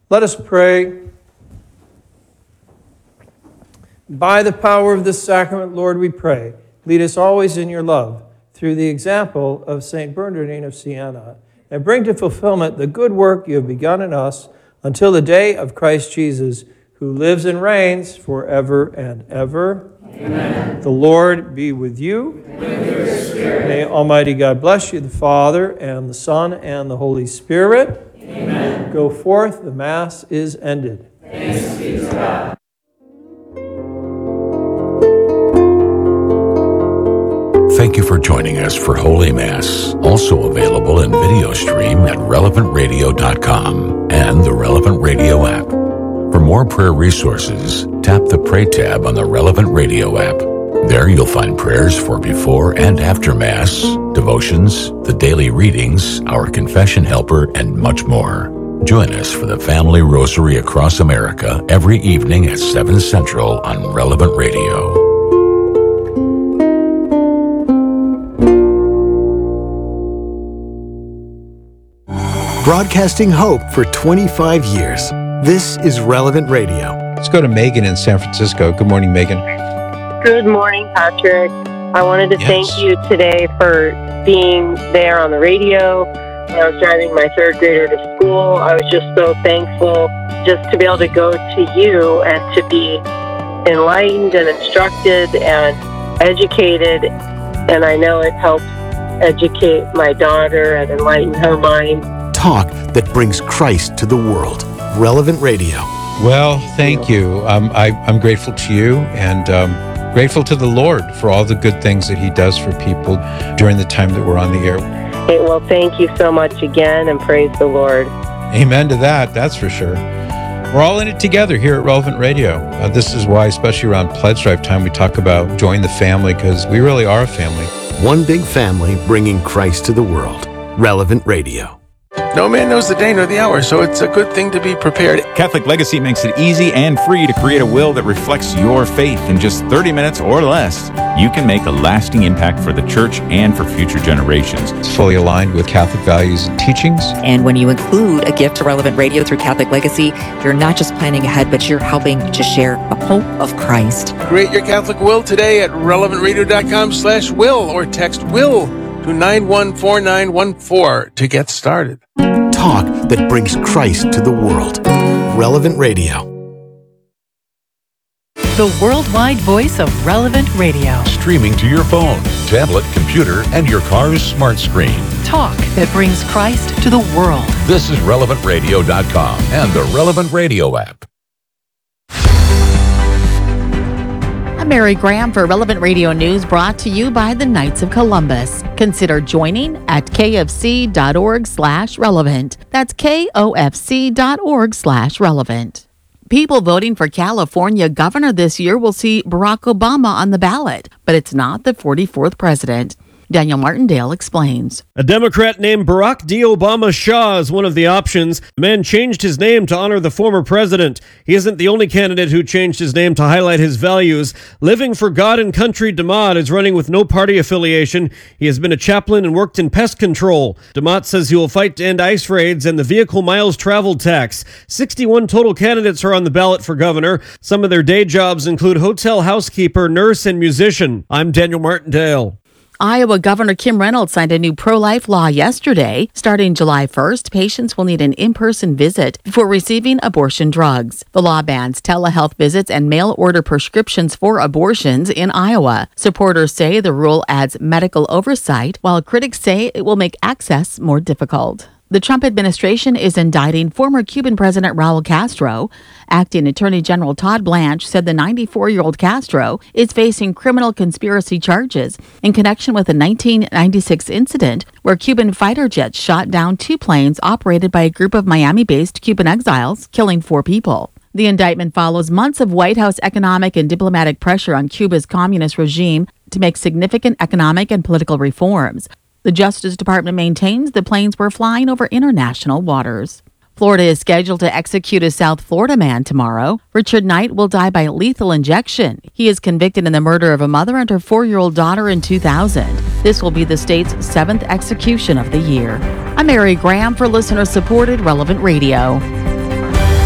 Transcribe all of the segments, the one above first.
Let us pray. By the power of this sacrament, Lord, we pray, lead us always in your love through the example of St. Bernardine of Siena, and bring to fulfillment the good work you have begun in us until the day of Christ Jesus, who lives and reigns forever and ever. Amen. The Lord be with you. And with your spirit. May Almighty God bless you, the Father, and the Son, and the Holy Spirit. Amen. Go forth, the Mass is ended. Thanks be to God. Thank you for joining us for Holy Mass, also available in video stream at relevantradio.com and the Relevant Radio app. For more prayer resources, tap the Pray tab on the Relevant Radio app. There you'll find prayers for before and after Mass, devotions, the daily readings, our confession helper, and much more. Join us for the Family Rosary across America every evening at 7 Central on Relevant Radio. Broadcasting hope for 25 years. This is Relevant Radio. Let's go to Megan in San Francisco. Good morning, Megan. Good morning, Patrick. I wanted to thank you today for being there on the radio. When I was driving my third grader to school, I was just so thankful just to be able to go to you and to be enlightened and instructed and educated. And I know it helps educate my daughter and enlighten her mind. Talk that brings Christ to the world. Relevant Radio. Well, thank you. I'm grateful to you and grateful to the Lord for all the good things that he does for people during the time that we're on the air. Hey, well, thank you so much again, and praise the Lord. Amen to that, that's for sure. We're all in it together here at Relevant Radio. This is why, especially around Pledge Drive time, we talk about join the family, because we really are a family. One big family bringing Christ to the world. Relevant Radio. No man knows the day nor the hour, so it's a good thing to be prepared. Catholic Legacy makes it easy and free to create a will that reflects your faith in just 30 minutes or less. You can make a lasting impact for the church and for future generations. It's fully aligned with Catholic values and teachings. And when you include a gift to Relevant Radio through Catholic Legacy, you're not just planning ahead, but you're helping to share the hope of Christ. Create your Catholic will today at relevantradio.com/will or text will to 914914 to get started. Talk that brings Christ to the world. Relevant Radio. The worldwide voice of Relevant Radio. Streaming to your phone, tablet, computer, and your car's smart screen. Talk that brings Christ to the world. This is relevantradio.com and the Relevant Radio app. I'm Mary Graham for Relevant Radio News, brought to you by the Knights of Columbus. Consider joining at kfc.org/relevant. That's kofc.org/relevant. People voting for California governor this year will see Barack Obama on the ballot, but it's not the 44th president. Daniel Martindale explains. A Democrat named Barack D. Obama Shah is one of the options. The man changed his name to honor the former president. He isn't the only candidate who changed his name to highlight his values. Living for God and Country DeMott is running with no party affiliation. He has been a chaplain and worked in pest control. DeMott says he will fight to end ICE raids and the vehicle miles traveled tax. 61 total candidates are on the ballot for governor. Some of their day jobs include hotel housekeeper, nurse, and musician. I'm Daniel Martindale. Iowa Governor Kim Reynolds signed a new pro-life law yesterday. Starting July 1st, patients will need an in-person visit before receiving abortion drugs. The law bans telehealth visits and mail-order prescriptions for abortions in Iowa. Supporters say the rule adds medical oversight, while critics say it will make access more difficult. The Trump administration is indicting former Cuban President Raul Castro. Acting Attorney General Todd Blanche said the 94-year-old Castro is facing criminal conspiracy charges in connection with a 1996 incident where Cuban fighter jets shot down 2 planes operated by a group of Miami-based Cuban exiles, killing 4 people. The indictment follows months of White House economic and diplomatic pressure on Cuba's communist regime to make significant economic and political reforms. The Justice Department maintains the planes were flying over international waters. Florida is scheduled to execute a South Florida man tomorrow. Richard Knight will die by lethal injection. He is convicted in the murder of a mother and her 4-year-old daughter in 2000. This will be the state's 7th execution of the year. I'm Mary Graham for listener-supported Relevant Radio.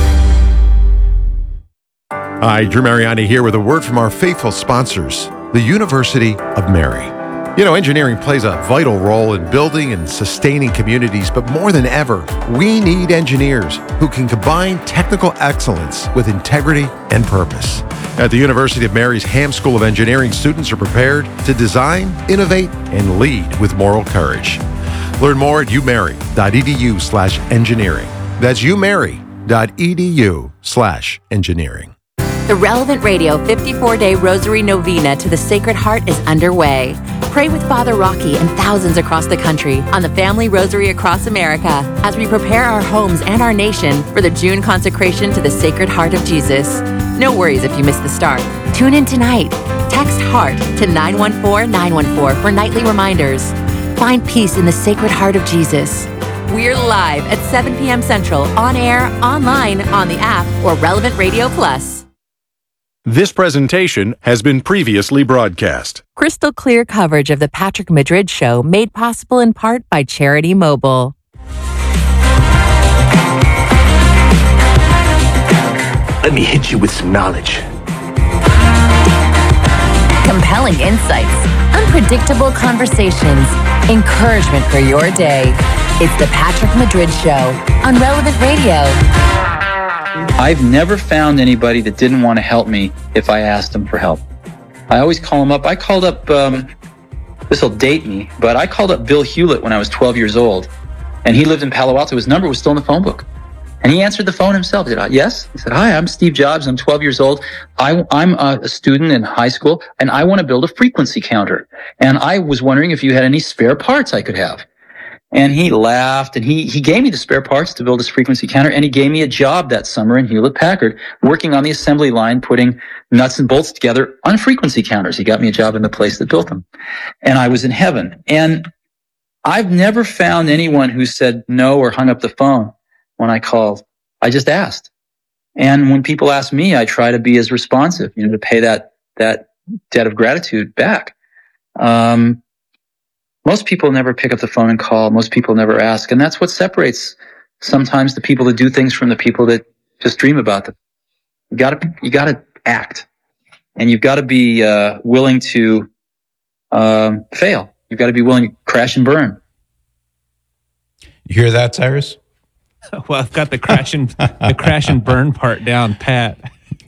Hi, Drew Mariani here with a word from our faithful sponsors, the University of Mary. You know, engineering plays a vital role in building and sustaining communities, but more than ever, we need engineers who can combine technical excellence with integrity and purpose. At the University of Mary's Ham School of Engineering, students are prepared to design, innovate, and lead with moral courage. Learn more at umary.edu/engineering. That's umary.edu/engineering. The Relevant Radio 54-Day Rosary Novena to the Sacred Heart is underway. Pray with Father Rocky and thousands across the country on the Family Rosary across America as we prepare our homes and our nation for the June consecration to the Sacred Heart of Jesus. No worries if you miss the start. Tune in tonight. Text HEART to 914-914 for nightly reminders. Find peace in the Sacred Heart of Jesus. We're live at 7 p.m. Central, on air, online, on the app, or Relevant Radio Plus. This presentation has been previously broadcast. Crystal clear coverage of the Patrick Madrid Show made possible in part by Charity Mobile. Let me hit you with some knowledge. Compelling insights, unpredictable conversations, encouragement for your day. It's the Patrick Madrid Show on Relevant Radio. I've never found anybody that didn't want to help me if I asked them for help. I always call them up. I called up, this will date me, but I called up Bill Hewlett when I was 12 years old, and he lived in Palo Alto. His number was still in the phone book. And he answered the phone himself. He said, yes? He said, hi, I'm Steve Jobs. I'm 12 years old. I'm a student in high school, and I want to build a frequency counter. And I was wondering if you had any spare parts I could have. And he laughed, and he gave me the spare parts to build this frequency counter, and he gave me a job that summer in Hewlett-Packard, working on the assembly line, putting nuts and bolts together on frequency counters. He got me a job in the place that built them. And I was in heaven. And I've never found anyone who said no or hung up the phone when I called. I just asked. And when people ask me, I try to be as responsive, to pay that debt of gratitude back. Most people never pick up the phone and call. Most people never ask. And that's what separates sometimes the people that do things from the people that just dream about them. You gotta act. And you've got to be willing to fail. You've got to be willing to crash and burn. You hear that, Cyrus? Well, I've got the crash and burn part down pat.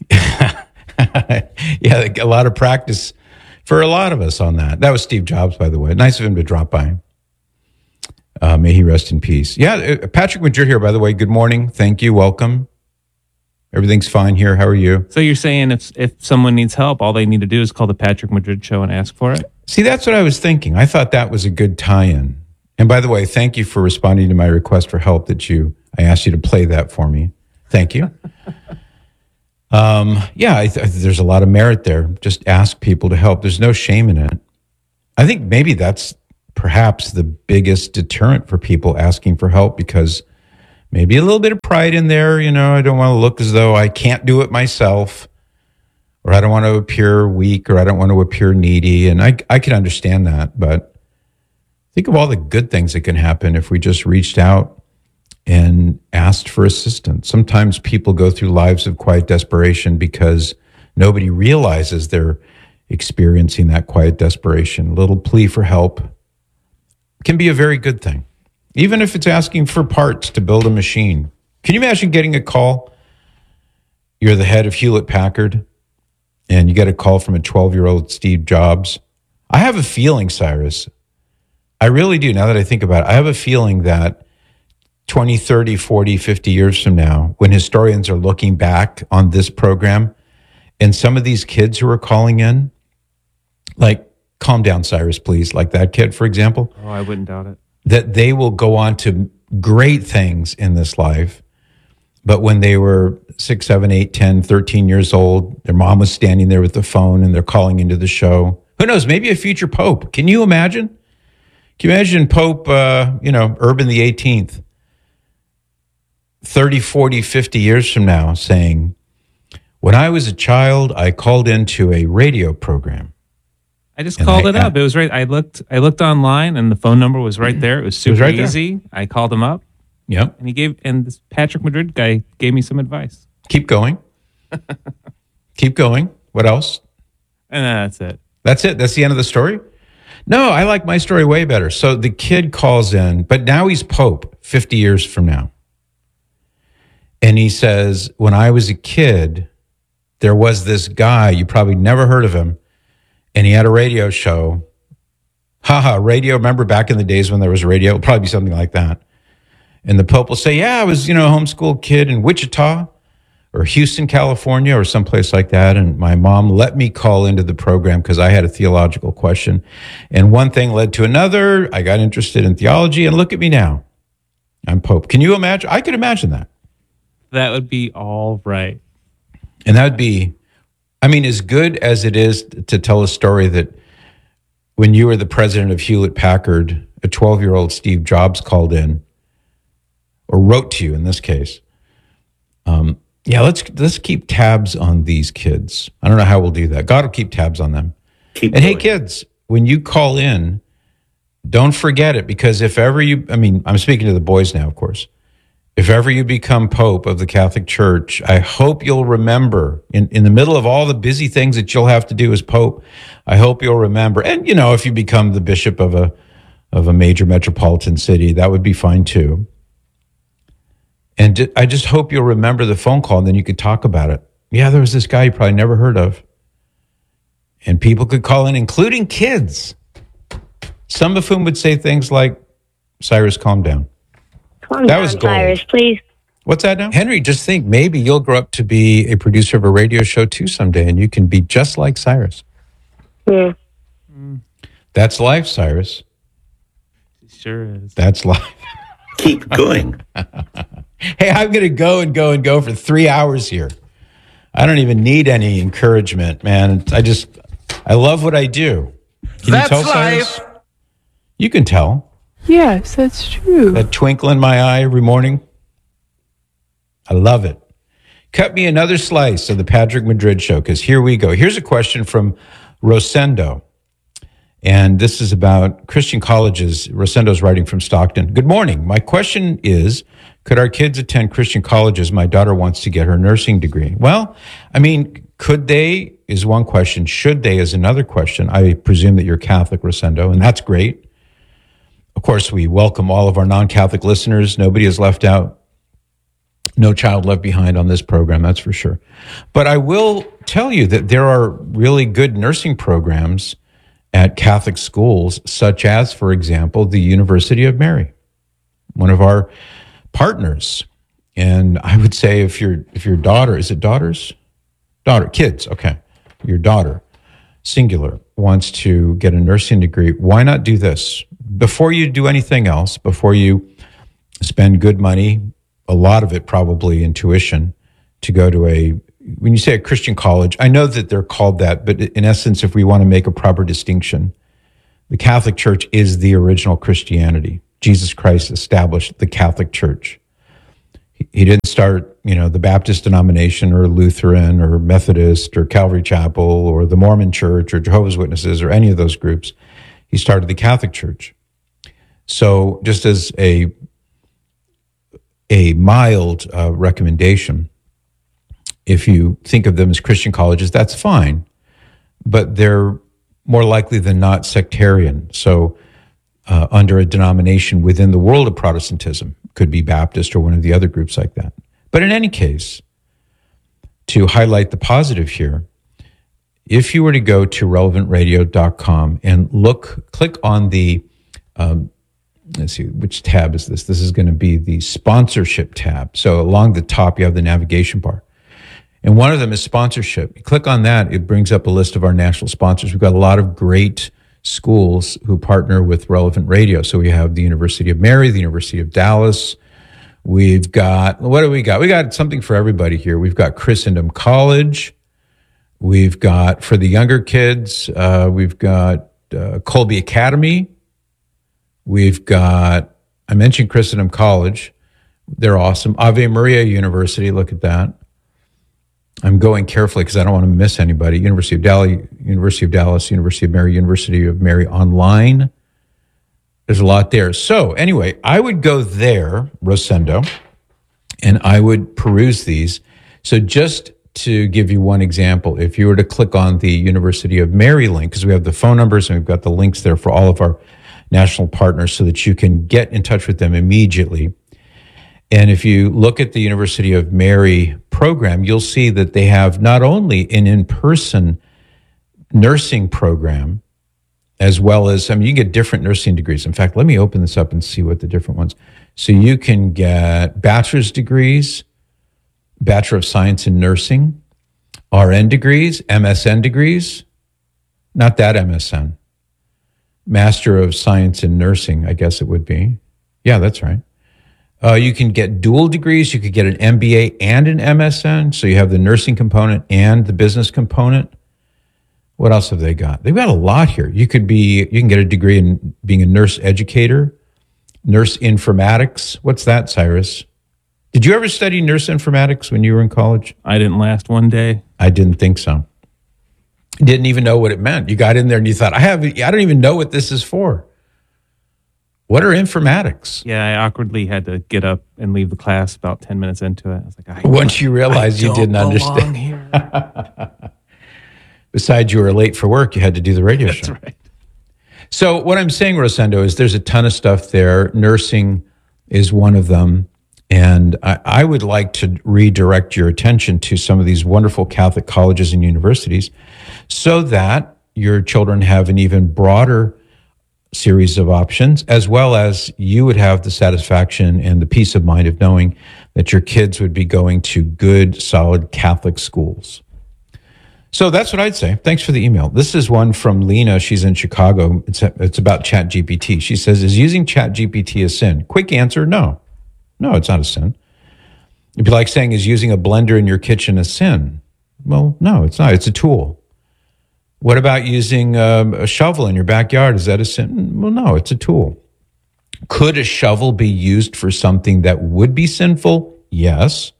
Yeah, a lot of practice for a lot of us on that. That was Steve Jobs, by the way. Nice of him to drop by. May he rest in peace. Yeah, Patrick Madrid here, by the way. Good morning. Thank you. Welcome. Everything's fine here. How are you? So you're saying if someone needs help, all they need to do is call the Patrick Madrid Show and ask for it? See, that's what I was thinking. I thought that was a good tie-in. And by the way, thank you for responding to my request for help I asked you to play that for me. Thank you. There's a lot of merit there. Just ask people to help. There's no shame in it. I think maybe that's perhaps the biggest deterrent for people asking for help, because maybe a little bit of pride in there. I don't want to look as though I can't do it myself, or I don't want to appear weak, or I don't want to appear needy. And I can understand that, but think of all the good things that can happen if we just reached out and asked for assistance. Sometimes people go through lives of quiet desperation because nobody realizes they're experiencing that quiet desperation. A little plea for help can be a very good thing, even if it's asking for parts to build a machine. Can you imagine getting a call? You're the head of Hewlett-Packard, and you get a call from a 12-year-old Steve Jobs. I have a feeling, Cyrus, I really do, now that I think about it, I have a feeling that 20, 30, 40, 50 years from now, when historians are looking back on this program, and some of these kids who are calling in, like, calm down, Cyrus, please, like that kid, for example. Oh, I wouldn't doubt it. That they will go on to great things in this life. But when they were 6, 7, 8, 10, 13 years old, their mom was standing there with the phone and they're calling into the show. Who knows, maybe a future pope. Can you imagine? Can you imagine Pope, Urban the 18th, 30, 40, 50 years from now saying, when I was a child, I called into a radio program. I just called it up. It was right. I looked online, and the phone number was right there. It was super easy. I called him up. Yep. And this Patrick Madrid guy gave me some advice. Keep going. Keep going. What else? And that's it. That's it. That's the end of the story? No, I like my story way better. So the kid calls in, but now he's Pope 50 years from now. And he says, when I was a kid, there was this guy, you probably never heard of him, and he had a radio show. Radio. Remember back in the days when there was radio? It'll probably be something like that. And the Pope will say, yeah, I was, a homeschool kid in Wichita or Houston, California, or someplace like that. And my mom let me call into the program because I had a theological question. And one thing led to another. I got interested in theology, and look at me now. I'm Pope. Can you imagine? I could imagine that. That would be all right. And that would be, as good as it is to tell a story that when you were the president of Hewlett Packard, a 12-year-old Steve Jobs called in, or wrote to you in this case. Let's keep tabs on these kids. I don't know how we'll do that. God will keep tabs on them. Hey, kids, when you call in, don't forget it, because if ever you, I'm speaking to the boys now, of course. If ever you become Pope of the Catholic Church, I hope you'll remember, in the middle of all the busy things that you'll have to do as Pope, I hope you'll remember. And, if you become the bishop of a major metropolitan city, that would be fine too. And I just hope you'll remember the phone call, and then you could talk about it. Yeah, there was this guy you probably never heard of. And people could call in, including kids, some of whom would say things like, Cyrus, calm down. That was gold. Cyrus, please. What's that now? Henry, just think, maybe you'll grow up to be a producer of a radio show too someday, and you can be just like Cyrus. Yeah. That's life, Cyrus. It sure is. That's life. Keep going. Hey, I'm going to go and go and go for 3 hours here. I don't even need any encouragement, man. I love what I do. Can you tell, Cyrus? You can tell. Yes, that's true. That twinkle in my eye every morning. I love it. Cut me another slice of the Patrick Madrid show, because here we go. Here's a question from Rosendo. And this is about Christian colleges. Rosendo's writing from Stockton. Good morning. My question is, could our kids attend Christian colleges? My daughter wants to get her nursing degree. Well, could they is one question. Should they is another question. I presume that you're Catholic, Rosendo, and that's great. Of course, we welcome all of our non-Catholic listeners. Nobody is left out. No child left behind on this program, that's for sure. But I will tell you that there are really good nursing programs at Catholic schools, such as, for example, the University of Mary, one of our partners. And I would say if your daughter, is it daughters? Kids, okay. Your daughter, singular, wants to get a nursing degree, why not do this? Before you do anything else, before you spend good money, a lot of it probably in tuition, to go to when you say a Christian college, I know that they're called that, but in essence, if we want to make a proper distinction, the Catholic Church is the original Christianity. Jesus Christ established the Catholic Church. He didn't start, the Baptist denomination or Lutheran or Methodist or Calvary Chapel or the Mormon Church or Jehovah's Witnesses or any of those groups. He started the Catholic Church. So just as a mild recommendation, if you think of them as Christian colleges, that's fine, but they're more likely than not sectarian. So under a denomination within the world of Protestantism, could be Baptist or one of the other groups like that. But in any case, to highlight the positive here, if you were to go to relevantradio.com and click on the, let's see, which tab is this? This is going to be the sponsorship tab. So along the top, you have the navigation bar. And one of them is sponsorship. You click on that, it brings up a list of our national sponsors. We've got a lot of great schools who partner with Relevant Radio. So we have the University of Mary, the University of Dallas. We've got, what do we got? We got something for everybody here. We've got Christendom College. We've got, for the younger kids, we've got Colby Academy. We've got, I mentioned Christendom College. They're awesome. Ave Maria University, look at that. I'm going carefully because I don't want to miss anybody. University of Dallas, University of Mary Online. There's a lot there. So anyway, I would go there, Rosendo, and I would peruse these. So just to give you one example, if you were to click on the University of Mary link, because we have the phone numbers and we've got the links there for all of our national partners so that you can get in touch with them immediately. And if you look at the University of Mary program, you'll see that they have not only an in-person nursing program, as well as, I mean, you get different nursing degrees. In fact, let me open this up and see what the different ones. So you can get bachelor's degrees, Bachelor of Science in Nursing, RN degrees, MSN degrees, not that MSN, Master of Science in Nursing, I guess it would be. Yeah, that's right. You can get dual degrees. You could get an MBA and an MSN. So you have the nursing component and the business component. What else have they got? They've got a lot here. You can get a degree in being a nurse educator, nurse informatics. What's that, Cyrus? Did you ever study nurse informatics when you were in college? I didn't last one day. I didn't think so. Didn't even know what it meant. You got in there and you thought, I don't even know what this is for. What are informatics? Yeah, I awkwardly had to get up and leave the class about 10 minutes into it. I was like, once you realized you didn't understand. Here. Besides, you were late for work. You had to do the radio show. That's right. So what I'm saying, Rosendo, is there's a ton of stuff there. Nursing is one of them. And I would like to redirect your attention to some of these wonderful Catholic colleges and universities so that your children have an even broader series of options, as well as you would have the satisfaction and the peace of mind of knowing that your kids would be going to good, solid Catholic schools. So that's what I'd say. Thanks for the email. This is one from Lena. She's in Chicago. It's about ChatGPT. She says, is using ChatGPT a sin? Quick answer, no. No, it's not a sin. It'd be like saying, is using a blender in your kitchen a sin? Well, no, it's not. It's a tool. What about using a shovel in your backyard? Is that a sin? Well, no, it's a tool. Could a shovel be used for something that would be sinful? Yes.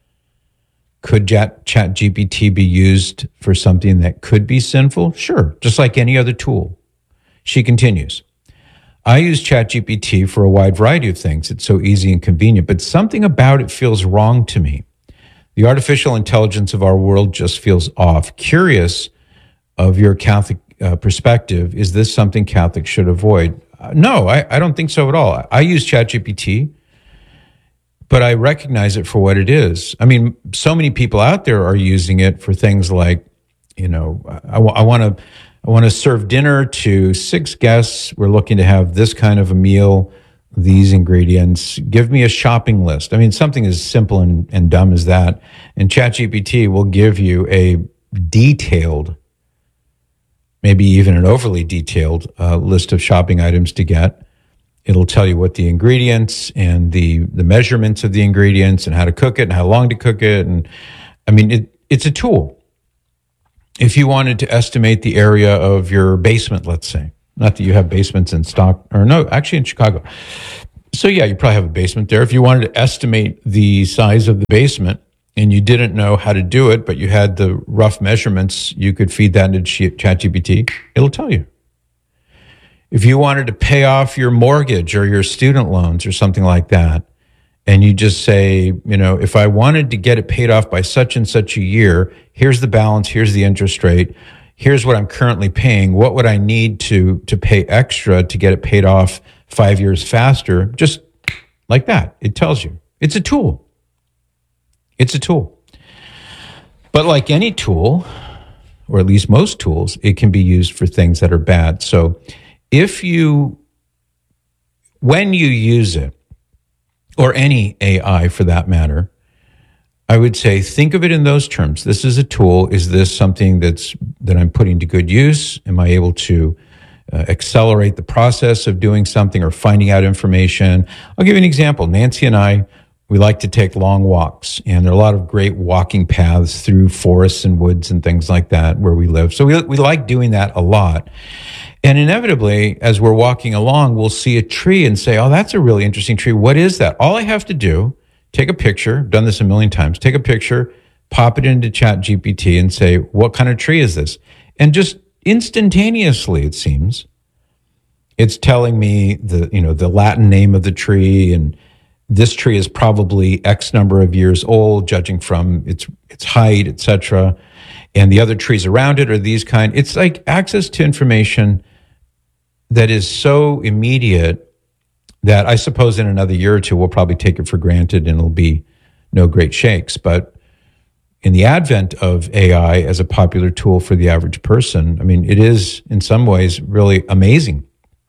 Could ChatGPT be used for something that could be sinful? Sure, just like any other tool. She continues, I use ChatGPT for a wide variety of things. It's so easy and convenient, but something about it feels wrong to me. The artificial intelligence of our world just feels off. Curious of your Catholic perspective, is this something Catholics should avoid? No, I don't think so at all. I use ChatGPT, but I recognize it for what it is. I mean, so many people out there are using it for things like, you know, I want to serve dinner to 6 guests. We're looking to have this kind of a meal, these ingredients. Give me a shopping list. I mean, something as simple and dumb as that. And ChatGPT will give you a detailed, maybe even an overly detailed list of shopping items to get. It'll tell you what the ingredients and the measurements of the ingredients and how to cook it and how long to cook it. And I mean, it's a tool. If you wanted to estimate the area of your basement, let's say, not that you have basements in stock, or no, actually in Chicago. So yeah, you probably have a basement there. If you wanted to estimate the size of the basement and you didn't know how to do it, but you had the rough measurements, you could feed that into ChatGPT. It'll tell you. If you wanted to pay off your mortgage or your student loans or something like that, and you just say, you know, if I wanted to get it paid off by such and such a year, here's the balance, here's the interest rate, here's what I'm currently paying, what would I need to pay extra to get it paid off 5 years faster? Just like that. It tells you. It's a tool. It's a tool. But like any tool, or at least most tools, it can be used for things that are bad. So when you use it, or any AI for that matter, I would say, think of it in those terms. This is a tool. Is this something that I'm putting to good use? Am I able to accelerate the process of doing something or finding out information? I'll give you an example. Nancy and I, we like to take long walks, and there are a lot of great walking paths through forests and woods and things like that where we live. So we like doing that a lot. And inevitably, as we're walking along, we'll see a tree and say, oh, that's a really interesting tree. What is that? All I have to do, take a picture, I've done this a million times, take a picture, pop it into ChatGPT and say, what kind of tree is this? And just instantaneously, it seems, it's telling me the Latin name of the tree and this tree is probably X number of years old, judging from its height, etc. And the other trees around it are these kind. It's like access to information that is so immediate that I suppose in another year or two, we'll probably take it for granted and it'll be no great shakes. But in the advent of AI as a popular tool for the average person, I mean, it is in some ways really amazing.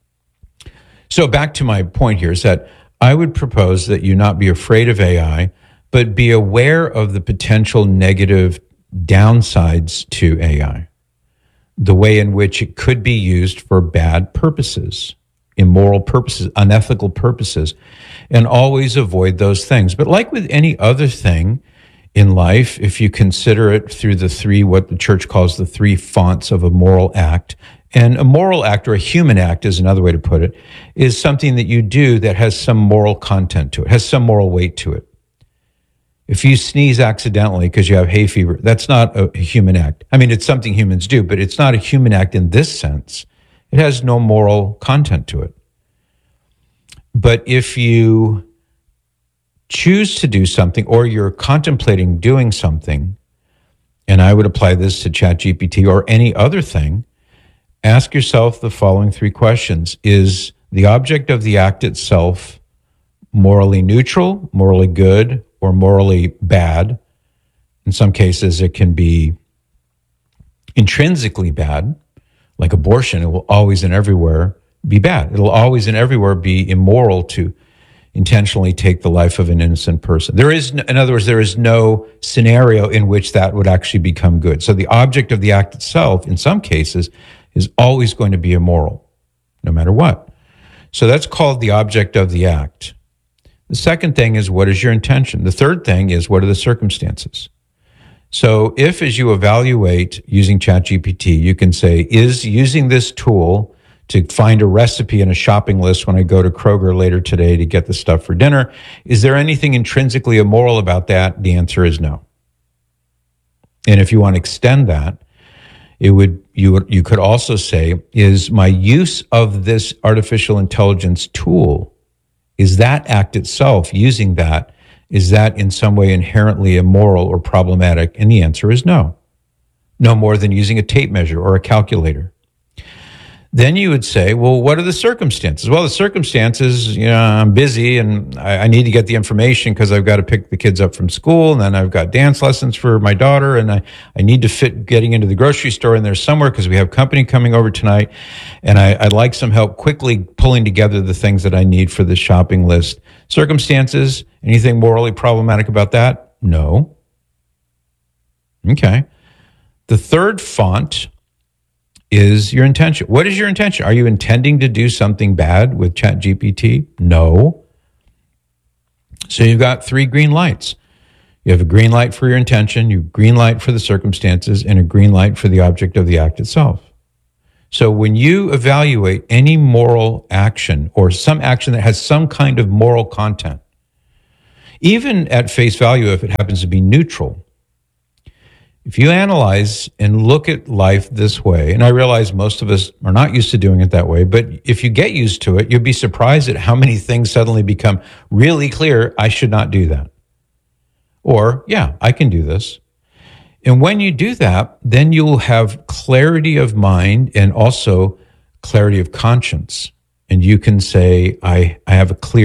So back to my point here is that I would propose that you not be afraid of AI, but be aware of the potential negative downsides to AI, the way in which it could be used for bad purposes, immoral purposes, unethical purposes, and always avoid those things. But like with any other thing in life, if you consider it through the three, what the church calls the three fonts of a moral act, and a moral act, or a human act is another way to put it, is something that you do that has some moral content to it, has some moral weight to it. If you sneeze accidentally because you have hay fever, that's not a human act. I mean, it's something humans do, but it's not a human act in this sense. It has no moral content to it. But if you choose to do something, or you're contemplating doing something, and I would apply this to ChatGPT or any other thing, ask yourself the following three questions. Is the object of the act itself morally neutral, morally good, or morally bad? In some cases, it can be intrinsically bad, like abortion. It will always and everywhere be bad. It'll always and everywhere be immoral to intentionally take the life of an innocent person. In other words, there is no scenario in which that would actually become good. So the object of the act itself, in some cases, is always going to be immoral, no matter what. So that's called the object of the act. The second thing is, what is your intention? The third thing is, what are the circumstances? So if, as you evaluate using ChatGPT, you can say, is using this tool to find a recipe and a shopping list when I go to Kroger later today to get the stuff for dinner, is there anything intrinsically immoral about that? The answer is no. And if you want to extend that, you could also say, is my use of this artificial intelligence tool, is that act itself, using that, is that in some way inherently immoral or problematic? And the answer is no. No more than using a tape measure or a calculator. Then you would say, well, what are the circumstances? Well, the circumstances, I'm busy and I need to get the information because I've got to pick the kids up from school, and then I've got dance lessons for my daughter, and I need to fit getting into the grocery store in there somewhere because we have company coming over tonight, and I'd like some help quickly pulling together the things that I need for the shopping list. Circumstances, anything morally problematic about that? No. Okay. The third font is your intention. What is your intention? Are you intending to do something bad with ChatGPT? No. So you've got three green lights. You have a green light for your intention, you have a green light for the circumstances, and a green light for the object of the act itself. So when you evaluate any moral action or some action that has some kind of moral content, even at face value, if it happens to be neutral, if you analyze and look at life this way, and I realize most of us are not used to doing it that way, but if you get used to it, you'll be surprised at how many things suddenly become really clear. I should not do that. Or, yeah, I can do this. And when you do that, then you'll have clarity of mind and also clarity of conscience. And you can say, I have a clear